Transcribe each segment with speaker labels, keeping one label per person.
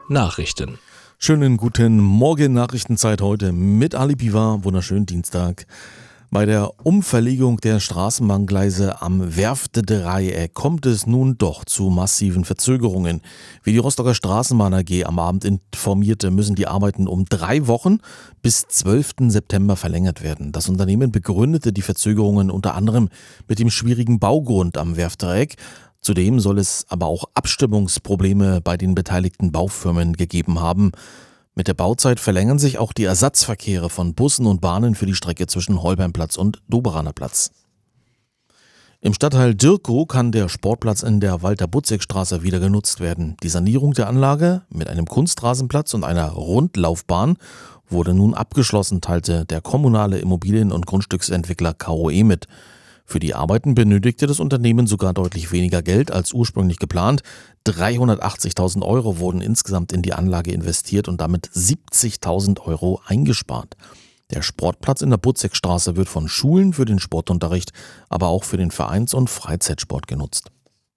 Speaker 1: Nachrichten.
Speaker 2: Schönen guten Morgen, Nachrichtenzeit heute mit Ali Biwa, wunderschönen Dienstag. Bei der Umverlegung der Straßenbahngleise am Werftedreieck kommt es nun doch zu massiven Verzögerungen. Wie die Rostocker Straßenbahn AG am Abend informierte, müssen die Arbeiten um 3 Wochen bis 12. September verlängert werden. Das Unternehmen begründete die Verzögerungen unter anderem mit dem schwierigen Baugrund am Werftdreieck. Zudem soll es aber auch Abstimmungsprobleme bei den beteiligten Baufirmen gegeben haben. Mit der Bauzeit verlängern sich auch die Ersatzverkehre von Bussen und Bahnen für die Strecke zwischen Holbeinplatz und Doberaner Platz. Im Stadtteil Dirkow kann der Sportplatz in der Walter-Butzek-Straße wieder genutzt werden. Die Sanierung der Anlage mit einem Kunstrasenplatz und einer Rundlaufbahn wurde nun abgeschlossen, teilte der kommunale Immobilien- und Grundstücksentwickler KOE mit. Für die Arbeiten benötigte das Unternehmen sogar deutlich weniger Geld als ursprünglich geplant. 380.000 Euro wurden insgesamt in die Anlage investiert und damit 70.000 Euro eingespart. Der Sportplatz in der Butzekstraße wird von Schulen für den Sportunterricht, aber auch für den Vereins- und Freizeitsport genutzt.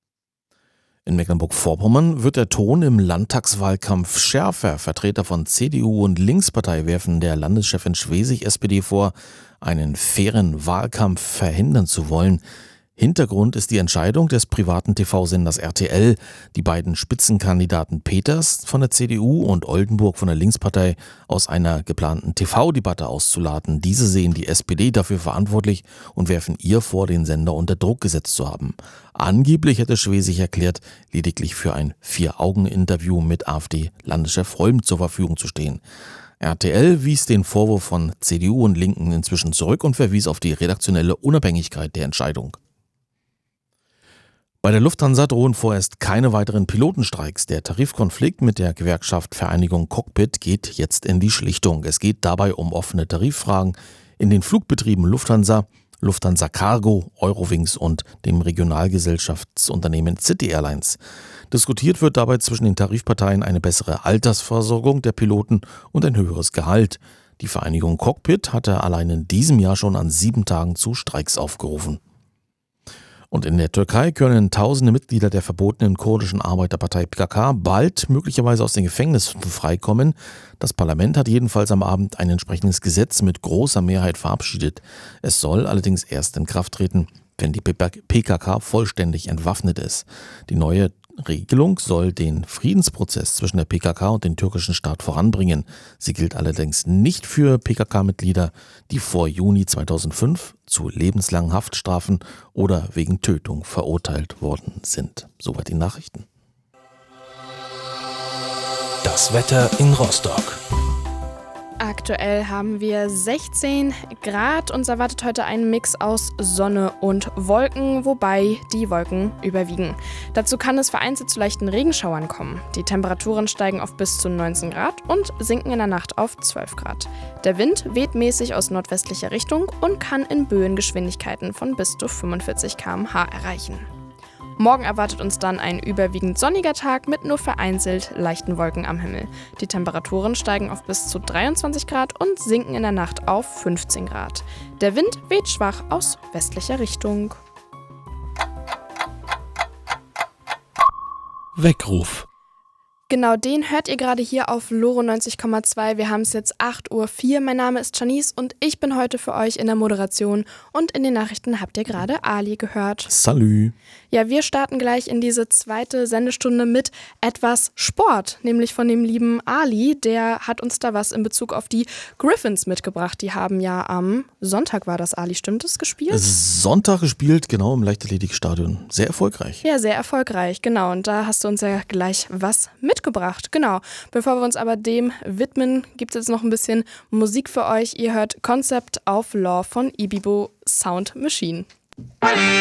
Speaker 2: In Mecklenburg-Vorpommern wird der Ton im Landtagswahlkampf schärfer. Vertreter von CDU und Linkspartei werfen der Landeschefin Schwesig SPD vor, einen fairen Wahlkampf verhindern zu wollen. Hintergrund ist die Entscheidung des privaten TV-Senders RTL, die beiden Spitzenkandidaten Peters von der CDU und Oldenburg von der Linkspartei aus einer geplanten TV-Debatte auszuladen. Diese sehen die SPD dafür verantwortlich und werfen ihr vor, den Sender unter Druck gesetzt zu haben. Angeblich hätte Schwesig erklärt, lediglich für ein 4-Augen-Interview mit AfD-Landeschef Holm zur Verfügung zu stehen. RTL wies den Vorwurf von CDU und Linken inzwischen zurück und verwies auf die redaktionelle Unabhängigkeit der Entscheidung. Bei der Lufthansa drohen vorerst keine weiteren Pilotenstreiks. Der Tarifkonflikt mit der Gewerkschaft Vereinigung Cockpit geht jetzt in die Schlichtung. Es geht dabei um offene Tariffragen in den Flugbetrieben Lufthansa, Lufthansa Cargo, Eurowings und dem Regionalgesellschaftsunternehmen City Airlines. Diskutiert wird dabei zwischen den Tarifparteien eine bessere Altersversorgung der Piloten und ein höheres Gehalt. Die Vereinigung Cockpit hatte allein in diesem Jahr schon an 7 Tagen zu Streiks aufgerufen. Und in der Türkei können tausende Mitglieder der verbotenen kurdischen Arbeiterpartei PKK bald möglicherweise aus den Gefängnissen freikommen. Das Parlament hat jedenfalls am Abend ein entsprechendes Gesetz mit großer Mehrheit verabschiedet. Es soll allerdings erst in Kraft treten, wenn die PKK vollständig entwaffnet ist. Die neue Regelung soll den Friedensprozess zwischen der PKK und dem türkischen Staat voranbringen. Sie gilt allerdings nicht für PKK-Mitglieder, die vor Juni 2005 zu lebenslangen Haftstrafen oder wegen Tötung verurteilt worden sind. Soweit die Nachrichten.
Speaker 1: Das Wetter in Rostock.
Speaker 3: Aktuell haben wir 16 Grad. Uns erwartet heute ein Mix aus Sonne und Wolken, wobei die Wolken überwiegen. Dazu kann es vereinzelt zu leichten Regenschauern kommen. Die Temperaturen steigen auf bis zu 19 Grad und sinken in der Nacht auf 12 Grad. Der Wind weht mäßig aus nordwestlicher Richtung und kann in Böengeschwindigkeiten von bis zu 45 km/h erreichen. Morgen erwartet uns dann ein überwiegend sonniger Tag mit nur vereinzelt leichten Wolken am Himmel. Die Temperaturen steigen auf bis zu 23 Grad und sinken in der Nacht auf 15 Grad. Der Wind weht schwach aus westlicher Richtung.
Speaker 1: Weckruf.
Speaker 3: Genau, den hört ihr gerade hier auf Loro 90,2. Wir haben es jetzt 8:04 Uhr. Mein Name ist Janice und ich bin heute für euch in der Moderation. Und in den Nachrichten habt ihr gerade Ali gehört.
Speaker 2: Salü.
Speaker 3: Ja, wir starten gleich in diese zweite Sendestunde mit etwas Sport, nämlich von dem lieben Ali. Der hat uns da was in Bezug auf die Griffins mitgebracht. Die haben ja am Sonntag, war das, Ali, stimmt es, gespielt?
Speaker 2: Sonntag gespielt, genau, im Leichtathletikstadion. Sehr erfolgreich.
Speaker 3: Ja, sehr erfolgreich, genau. Und da hast du uns ja gleich was mitgebracht. Genau. Bevor wir uns aber dem widmen, gibt es jetzt noch ein bisschen Musik für euch. Ihr hört Concept of Law von Ibibo Sound Machine.